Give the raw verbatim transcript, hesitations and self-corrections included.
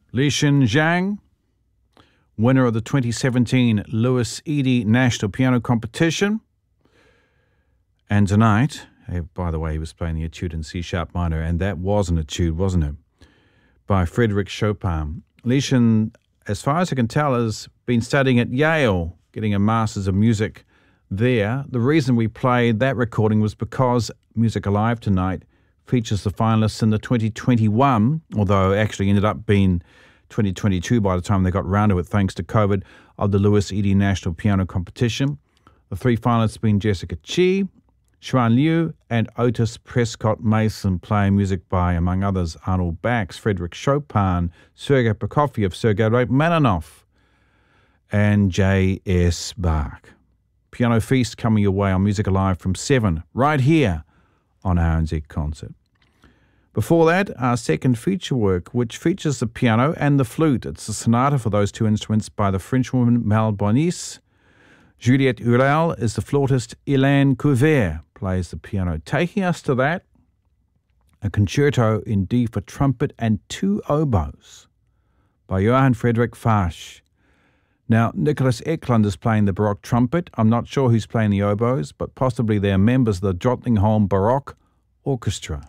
Lixin Zhang, winner of the twenty seventeen Louis Eady National Piano Competition. And tonight, eh, by the way, he was playing the etude in C-sharp minor, and that was an etude, wasn't it? By Frédéric Chopin. Lixin, as far as I can tell, has been studying at Yale, getting a Masters of Music there. The reason we played that recording was because Music Alive tonight features the finalists in the twenty twenty-one, although it actually ended up being twenty twenty-two by the time they got round to it, thanks to COVID, of the Louis Eady National Piano Competition. The three finalists being Jessica Chi, Xuan Liu, and Otis Prescott Mason, playing music by, among others, Arnold Bax, Frédéric Chopin, Sergei Prokofiev, Sergei Rachmaninoff, and J S Bach. Piano Feast coming your way on Music Alive from seven, right here on R N Z Concert. Before that, our second feature work, which features the piano and the flute. It's a sonata for those two instruments by the Frenchwoman Mel Bonis. Juliette Urel is the flautist. Hélène Couvert plays the piano. Taking us to that, a concerto in D for trumpet and two oboes by Johann Friedrich Fasch. Now, Nicholas Eklund is playing the Baroque trumpet. I'm not sure who's playing the oboes, but possibly they're members of the Drottningholm Baroque Orchestra.